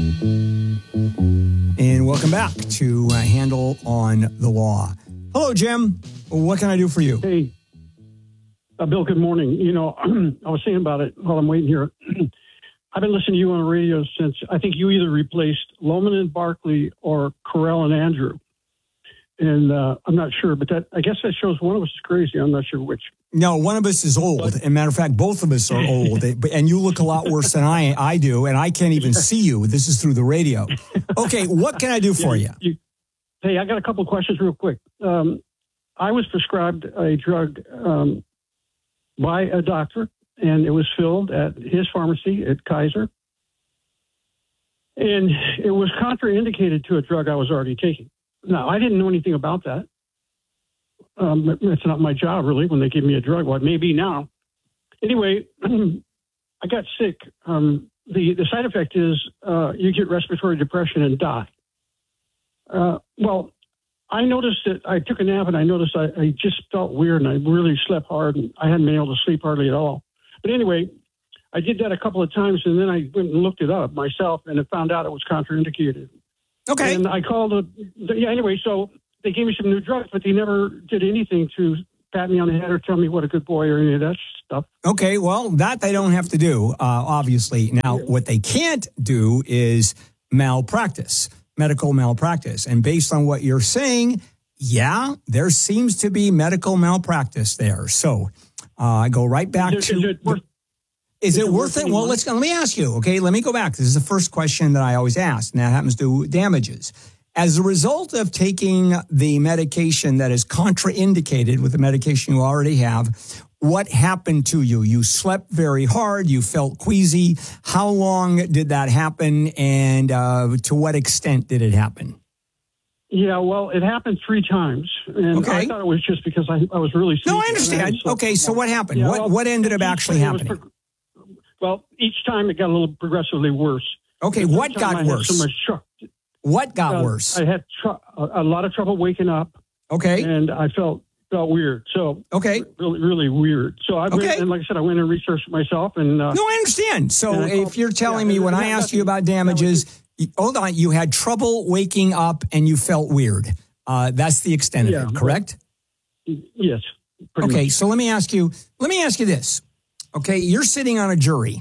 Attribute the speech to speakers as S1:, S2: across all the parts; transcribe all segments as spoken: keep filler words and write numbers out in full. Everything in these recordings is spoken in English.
S1: And welcome back to uh, Handel on the Law. Hello, Jim. What can I do for you?
S2: Hey, uh, Bill, good morning. You know, I was thinking about it while I'm waiting here. I've been listening to you on the radio since I think you either replaced Loman and Barkley or Carell and Andrew. And uh, I'm not sure, but that I guess that shows one of us is crazy. I'm not sure which.
S1: No, one of us is old. As a matter of fact, both of us are old. And you look a lot worse than I I do, and I can't even see you. This is through the radio. Okay, what can I do for yeah, you? you?
S2: Hey, I got a couple of questions real quick. Um, I was prescribed a drug um, by a doctor, and it was filled at his pharmacy at Kaiser. And it was contraindicated to a drug I was already taking. Now, I didn't know anything about that. Um, it's not my job, really, when they give me a drug. Well, it may be now. Anyway, I got sick. Um, the, the side effect is uh, you get respiratory depression and die. Uh, well, I noticed that I took a nap, and I noticed I, I just felt weird, and I really slept hard, and I hadn't been able to sleep hardly at all. But anyway, I did that a couple of times, and then I went and looked it up myself, and I found out it was contraindicated.
S1: Okay.
S2: And I called, a, yeah, anyway, so they gave me some new drugs, but they never did anything to pat me on the head or tell me what a good boy or any of that stuff.
S1: Okay, well, that they don't have to do, uh, obviously. Now, yeah. What they can't do is malpractice, medical malpractice. And based on what you're saying, yeah, there seems to be medical malpractice there. So uh, I go right back
S2: is
S1: to...
S2: Is it worth,
S1: is it worth it? Well, let's let me ask you, okay? Let me go back. This is the first question that I always ask, and that happens to damages. As a result of taking the medication that is contraindicated with the medication you already have, what happened to you? You slept very hard. You felt queasy. How long did that happen, and uh, to what extent did it happen?
S2: Yeah, well, it happened three times, and
S1: okay.
S2: I thought it was just because I, I was really sick.
S1: No, I understand. I okay, so what happened?
S2: Yeah,
S1: what
S2: well,
S1: what ended up actually happening?
S2: Pro- well, each time it got a little progressively worse.
S1: Okay, what got
S2: I
S1: worse?
S2: Had so much tr-
S1: what got
S2: uh,
S1: worse?
S2: I had tr- a, a lot of trouble waking up.
S1: Okay.
S2: And I felt felt weird. So
S1: okay,
S2: really, really weird. So I
S1: okay.
S2: went, and like I said, I went and researched myself. And uh,
S1: no, I understand. So
S2: I
S1: if
S2: called,
S1: you're telling
S2: yeah,
S1: me when I asked you about damages, you, hold on, you had trouble waking up and you felt weird. Uh, that's the extent of
S2: yeah,
S1: it, correct?
S2: Yes.
S1: Okay,
S2: much.
S1: so let me ask you. Let me ask you this. Okay, you're sitting on a jury,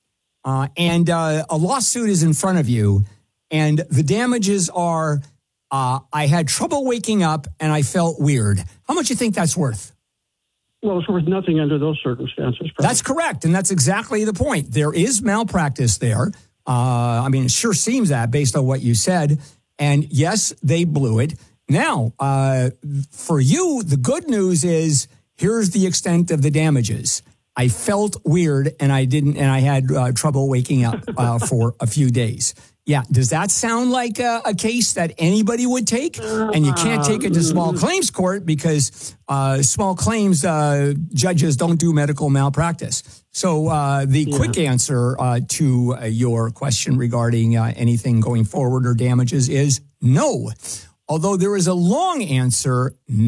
S1: uh, and uh, a lawsuit is in front of you, and the damages are. Uh, I had trouble waking up and I felt weird. How much do you think that's worth?
S2: Well, it's worth nothing under those circumstances. Probably.
S1: That's correct. And that's exactly the point. There is malpractice there. Uh, I mean, it sure seems that based on what you said. And yes, they blew it. Now, uh, for you, the good news is here's the extent of the damages. I felt weird and I didn't, and I had uh, trouble waking up uh, for a few days. Yeah. Does that sound like a, a case that anybody would take? And you can't take it to small claims court because uh, small claims uh, judges don't do medical malpractice. So uh, the yeah. quick answer uh, to uh, your question regarding uh, anything going forward or damages is no. Although there is a long answer,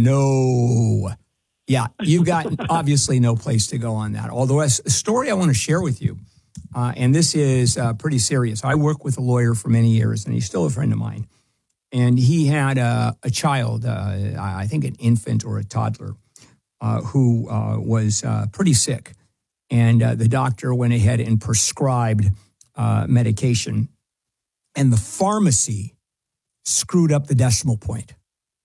S1: no. Yeah, you've got obviously no place to go on that. Although a story I want to share with you. Uh, and this is uh, pretty serious. I worked with a lawyer for many years, and he's still a friend of mine. And he had a, a child, uh, I think an infant or a toddler, uh, who uh, was uh, pretty sick. And uh, the doctor went ahead and prescribed uh, medication. And the pharmacy screwed up the decimal point.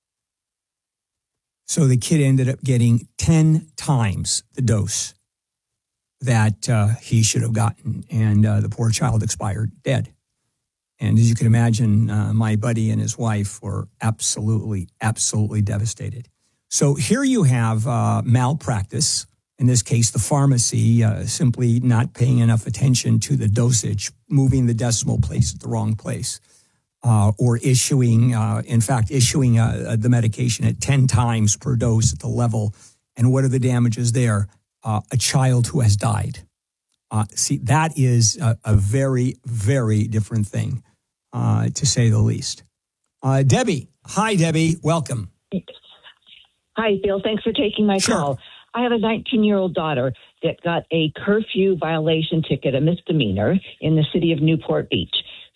S1: So the kid ended up getting ten times the dose that uh, he should have gotten, and uh, the poor child expired dead. And as you can imagine, uh, my buddy and his wife were absolutely, absolutely devastated. So here you have uh, malpractice, in this case, the pharmacy uh, simply not paying enough attention to the dosage, moving the decimal place at the wrong place, uh, or issuing, uh, in fact, issuing uh, the medication at ten times per dose at the level. And what are the damages there? Uh, a child who has died. Uh, see, that is a, a very, very different thing, uh, to say the least. Uh, Debbie. Hi, Debbie. Welcome.
S3: Hi, Bill. Thanks for taking my
S1: sure.
S3: call. I have a nineteen-year-old daughter that got a curfew violation ticket, a misdemeanor, in the city of Newport Beach.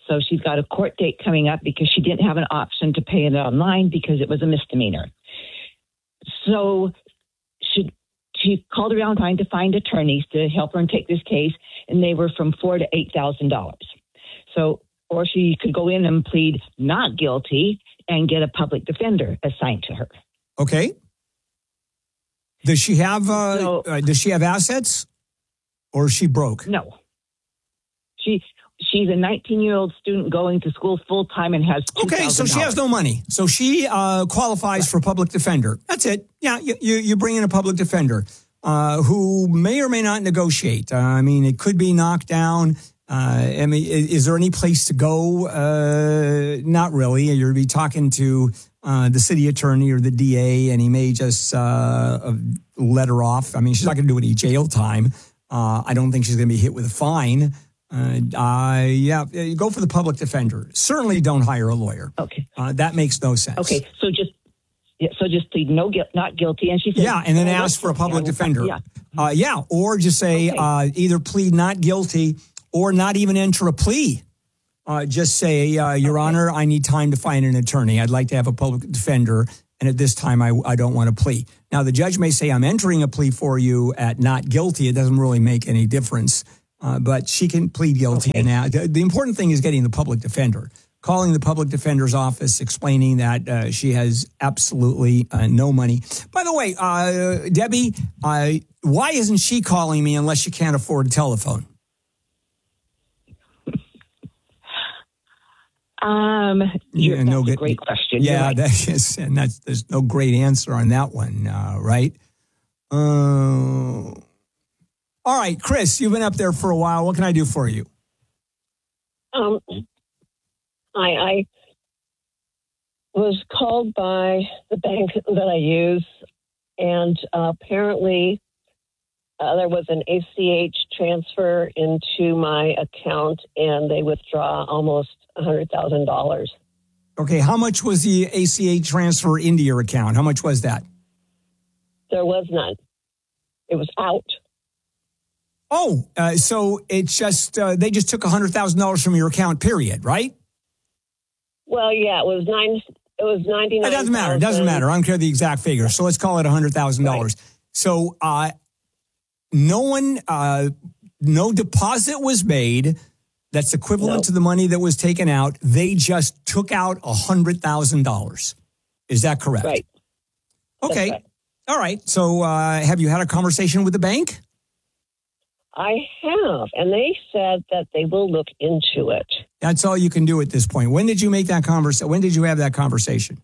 S3: So she's got a court date coming up because she didn't have an option to pay it online because it was a misdemeanor. So she, she called around trying to find attorneys to help her and take this case, and they were from four to eight thousand dollars. So, or she could go in and plead not guilty and get a public defender assigned to her.
S1: Okay. Does she have uh,
S3: So-
S1: uh, does she have assets, or is she broke?
S3: No, she she's a nineteen-year-old student going to school full time and has two thousand dollars.
S1: Okay, so she has no money. So she uh, qualifies for public defender. That's it. Yeah, you, you, you bring in a public defender uh, who may or may not negotiate. Uh, I mean, it could be knocked down. Uh, I mean, is, is there any place to go? Uh, not really. You'll be talking to uh, the city attorney or the D A, and he may just uh, let her off. I mean, she's not going to do any jail time. Uh, I don't think she's going to be hit with a fine. Uh, uh, yeah, go for the public defender. Certainly don't hire a lawyer.
S3: Okay.
S1: Uh, that makes no sense.
S3: Okay, so just yeah, so just plead no guilt, not guilty, and she said,
S1: Yeah, and then
S3: "Oh,
S1: ask for a public
S3: yeah,
S1: defender.
S3: Yeah,
S1: Uh, yeah, or just say
S3: Okay.
S1: uh, either plead not guilty or not even enter a plea. Uh, just say, uh, Your Honor, I need time to find an attorney. I'd like to have a public defender, and at this time, I, I don't want to plea. Now, the judge may say, I'm entering a plea for you at not guilty. It doesn't really make any difference, uh, but she can plead guilty.
S3: Okay.
S1: And now, the, the important thing is getting the public defender, calling the public defender's office, explaining that uh, she has absolutely uh, no money. By the way, uh, Debbie, uh, why isn't she calling me unless she can't afford a telephone?
S3: Um, you're,
S1: Yeah,
S3: that's
S1: no
S3: a
S1: good-
S3: great question. You're
S1: Yeah,
S3: right.
S1: that is, and that's there's no great answer on that one, uh, right? Uh, all right, Chris, you've been up there for a while. What can I do for you?
S4: Um, I, I was called by the bank that I use, and uh, apparently uh, there was an A C H transfer into my account, and they withdraw almost one hundred thousand dollars.
S1: Okay, how much was the A C H transfer into your account? How much was that?
S4: There was none. It was out.
S1: Oh, uh, so it's just uh, they just took one hundred thousand dollars from your account, period, right?
S4: Well, yeah, it was nine. It was ninety nine.
S1: It doesn't matter. It doesn't matter. I don't care the exact figure. So let's call it one hundred thousand dollars.
S4: Right.
S1: So uh, no one, uh, no deposit was made that's equivalent
S4: No.
S1: to the money that was taken out. They just took out one hundred thousand dollars. Is that correct?
S4: Right.
S1: Okay.
S4: That's right.
S1: All right. So uh, have you had a conversation with the bank?
S4: I have, and they said that they will look into it.
S1: That's all you can do at this point. When did you make that conversation? When did you have that conversation?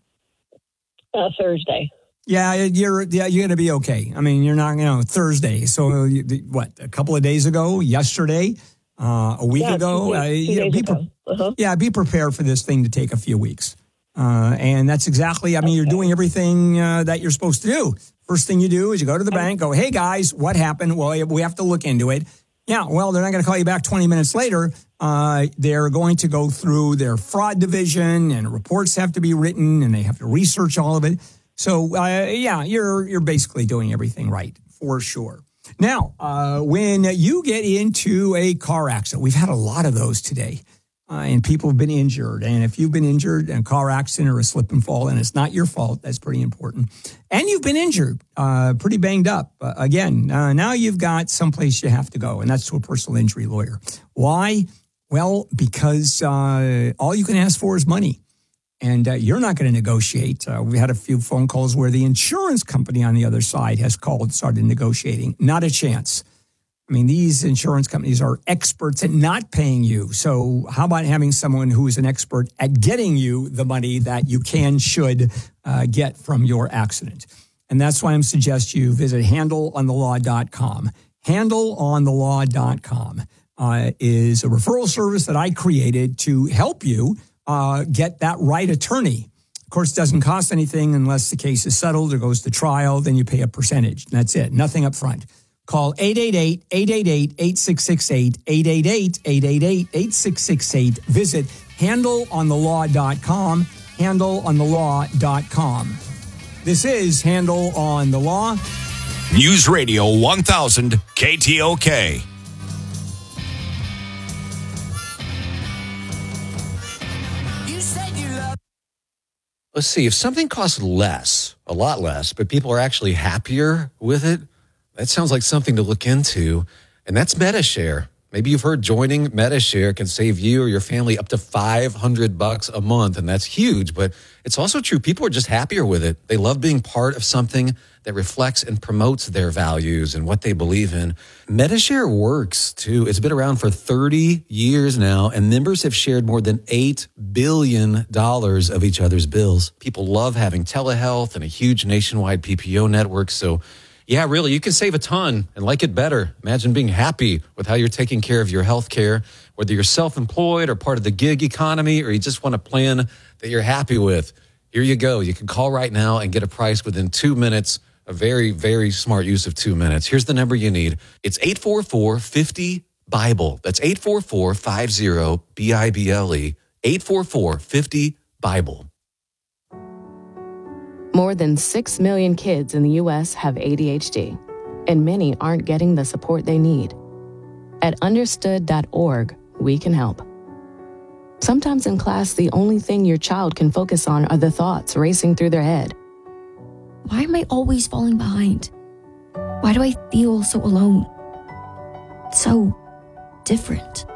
S4: Uh, Thursday.
S1: Yeah, you're yeah, you're going to be okay. I mean, you're not, you know, Thursday. So you, what, a couple of days ago, yesterday, uh, a week
S4: Yeah,
S1: ago?
S4: two days,
S1: uh,
S4: two
S1: you know,
S4: days
S1: be
S4: ago.
S1: pre-
S4: Uh-huh.
S1: Yeah, be prepared for this thing to take a few weeks. Uh, and that's exactly, I mean, you're
S4: Okay.
S1: doing everything uh, that you're supposed to do. First thing you do is you go to the bank, go, hey, guys, what happened? Well, we have to look into it. Yeah, well, they're not going to call you back twenty minutes later. Uh, they're going to go through their fraud division, and reports have to be written, and they have to research all of it. So, uh, yeah, you're you're basically doing everything right, for sure. Now, uh, when you get into a car accident, we've had a lot of those today, uh, and people have been injured. And if you've been injured in a car accident or a slip and fall, and it's not your fault, that's pretty important. And you've been injured, uh, pretty banged up. Uh, again, uh, now you've got someplace you have to go, and that's to a personal injury lawyer. Why? Well, because uh, all you can ask for is money. And uh, you're not going to negotiate. Uh, we had a few phone calls where the insurance company on the other side has called, started negotiating. Not a chance. I mean, these insurance companies are experts at not paying you. So how about having someone who is an expert at getting you the money that you can, should uh, get from your accident? And that's why I'm suggesting you visit handle on the law dot com. handle on the law dot com uh, is a referral service that I created to help you Uh, get that right attorney. Of course, it doesn't cost anything unless the case is settled or goes to trial. Then you pay a percentage. That's it. Nothing up front. Call eight eight eight, eight eight eight, eight six six eight, eight eight eight, eight eight eight, eight six six eight. Visit handle on the law dot com, handle on the law dot com. This is Handle on the Law.
S5: News Radio one thousand K T O K.
S6: Let's see, if something costs less, a lot less, but people are actually happier with it, that sounds like something to look into. And that's MediShare. Maybe you've heard joining MediShare can save you or your family up to five hundred bucks a month, and that's huge. But it's also true. People are just happier with it. They love being part of something that reflects and promotes their values and what they believe in. MediShare works, too. It's been around for thirty years now, and members have shared more than eight billion dollars of each other's bills. People love having telehealth and a huge nationwide P P O network, so yeah, really, you can save a ton and like it better. Imagine being happy with how you're taking care of your health care, whether you're self-employed or part of the gig economy, or you just want a plan that you're happy with. Here you go. You can call right now and get a price within two minutes. A very, very smart use of two minutes. Here's the number you need. It's eight four four, five zero, BIBLE. That's eight four four, five zero, B I B L E. eight four four, five zero, BIBLE.
S7: More than six million kids in the U S have A D H D, and many aren't getting the support they need. At understood dot org, we can help. Sometimes in class, the only thing your child can focus on are the thoughts racing through their head.
S8: Why am I always falling behind? Why do I feel so alone? So different.